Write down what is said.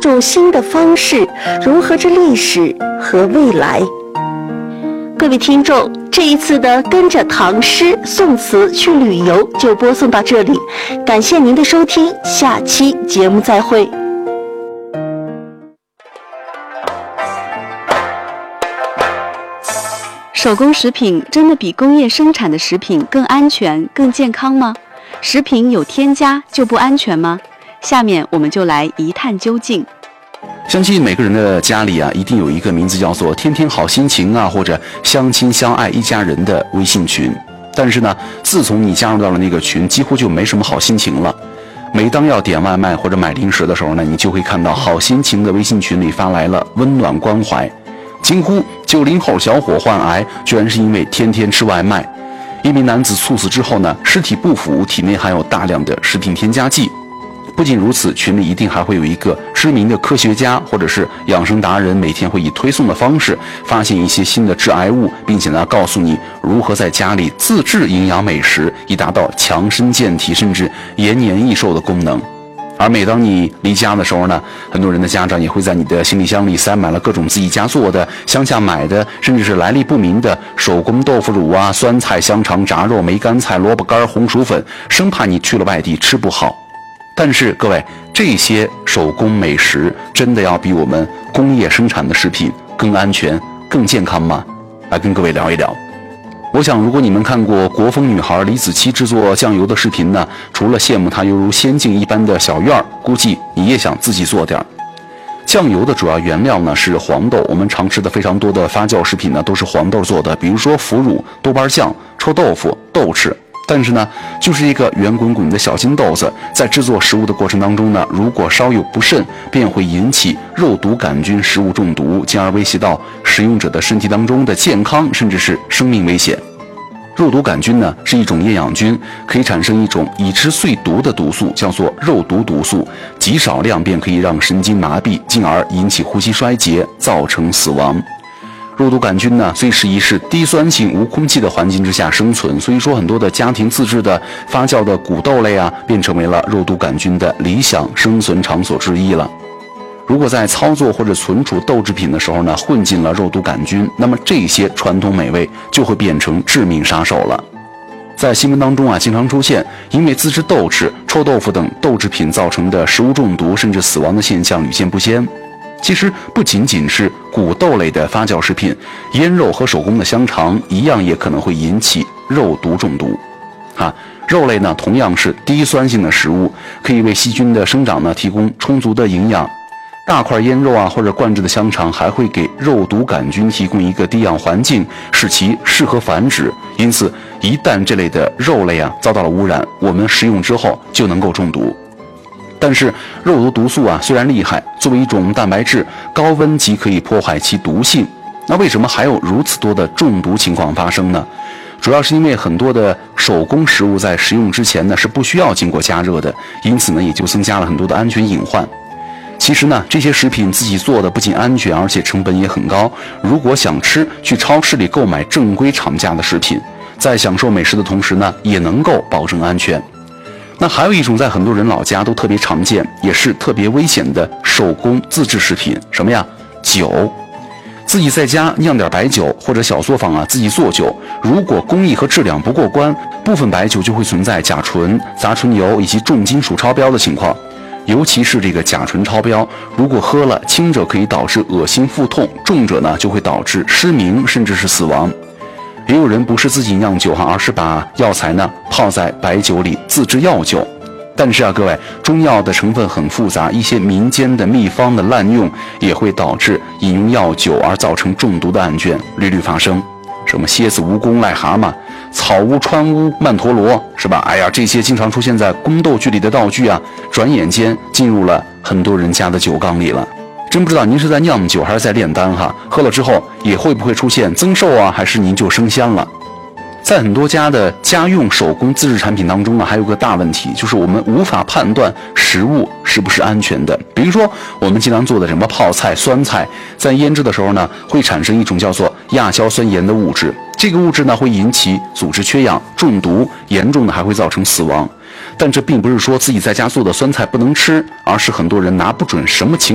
种新的方式，融合着历史和未来。各位听众，这一次的跟着唐诗宋词去旅游就播送到这里，感谢您的收听，下期节目再会。 手工食品真的比工业生产的食品更安全、更健康吗？食品有添加就不安全吗？下面我们就来一探究竟。 相信每个人的家里啊，一定有一个名字叫做天天好心情啊，或者相亲相爱一家人的微信群。但是呢，自从你加入到了那个群，几乎就没什么好心情了。每当要点外卖或者买零食的时候呢，你就会看到好心情的微信群里发来了温暖关怀，惊呼90后小伙患癌，居然是因为天天吃外卖。一名男子猝死之后呢，尸体不腐，体内含有大量的食品添加剂。不仅如此，群里一定还会有一个知名的科学家或者是养生达人，每天会以推送的方式发现一些新的致癌物，并且呢告诉你如何在家里自制营养美食，以达到强身健体甚至延年益寿的功能。而每当你离家的时候呢，很多人的家长也会在你的行李箱里塞满了各种自己家做的、乡下买的，甚至是来历不明的手工豆腐乳啊、酸菜、香肠、炸肉、梅干菜、萝卜干、红薯粉，生怕你去了外地吃不好。但是各位，这些手工美食真的要比我们工业生产的食品更安全、更健康吗？来跟各位聊一聊。我想如果你们看过国风女孩李子柒制作酱油的视频呢，除了羡慕她犹如仙境一般的小院儿，估计你也想自己做点儿。酱油的主要原料呢是黄豆，我们常吃的非常多的发酵食品呢都是黄豆做的，比如说腐乳、豆瓣酱、臭豆腐、豆豉。但是呢，就是一个圆滚滚的小金豆子，在制作食物的过程当中呢，如果稍有不慎，便会引起肉毒杆菌食物中毒，进而威胁到食用者的身体当中的健康，甚至是生命危险。肉毒杆菌呢是一种厌氧菌，可以产生一种已知最毒的毒素，叫做肉毒毒素，极少量便可以让神经麻痹，进而引起呼吸衰竭，造成死亡。肉毒杆菌呢，最适宜是低酸性无空气的环境之下生存，所以说很多的家庭自制的发酵的谷豆类啊，便成为了肉毒杆菌的理想生存场所之一了。如果在操作或者存储豆制品的时候呢，混进了肉毒杆菌，那么这些传统美味就会变成致命杀手了。在新闻当中啊，经常出现因为自制豆豉、臭豆腐等豆制品造成的食物中毒甚至死亡的现象屡见不鲜。其实不仅仅是谷豆类的发酵食品，腌肉和手工的香肠一样也可能会引起肉毒中毒。肉类呢同样是低酸性的食物，可以为细菌的生长呢提供充足的营养。大块腌肉啊或者灌制的香肠还会给肉毒杆菌提供一个低氧环境，使其适合繁殖。因此一旦这类的肉类啊遭到了污染，我们食用之后就能够中毒。但是肉毒毒素啊虽然厉害，作为一种蛋白质，高温即可以破坏其毒性。那为什么还有如此多的中毒情况发生呢？主要是因为很多的手工食物在食用之前呢是不需要经过加热的，因此呢也就增加了很多的安全隐患。其实呢，这些食品自己做的不仅安全，而且成本也很高。如果想吃，去超市里购买正规厂家的食品，在享受美食的同时呢，也能够保证安全。那还有一种在很多人老家都特别常见，也是特别危险的手工自制食品，什么呀？酒。自己在家酿点白酒或者小作坊啊自己做酒，如果工艺和质量不过关，部分白酒就会存在甲醇、杂醇油以及重金属超标的情况。尤其是这个甲醇超标，如果喝了，轻者可以导致恶心腹痛，重者呢就会导致失明甚至是死亡。也有人不是自己酿酒而是把药材呢泡在白酒里自制药酒。但是啊，各位，中药的成分很复杂，一些民间的秘方的滥用也会导致饮用药酒而造成中毒的案件屡屡发生。什么蝎子、蜈蚣、癞蛤蟆、草乌、川乌、曼陀罗，是吧？哎呀，这些经常出现在宫斗剧里的道具啊，转眼间进入了很多人家的酒缸里了。真不知道您是在酿酒还是在炼丹哈？喝了之后也会不会出现增寿啊，还是您就升仙了？在很多家的家用手工自制产品当中啊，还有个大问题，就是我们无法判断食物是不是安全的。比如说我们经常做的什么泡菜、酸菜，在腌制的时候呢，会产生一种叫做亚硝酸盐的物质，这个物质呢会引起组织缺氧、中毒，严重的还会造成死亡。但这并不是说自己在家做的酸菜不能吃，而是很多人拿不准什么情